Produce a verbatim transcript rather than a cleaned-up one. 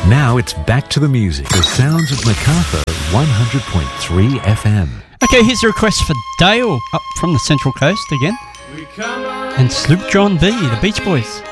Now it's back to the music. The sounds of Macarthur one hundred point three F M. Okay, here's a request for Dale up from the Central Coast again. And Sloop John B, the Beach Boys.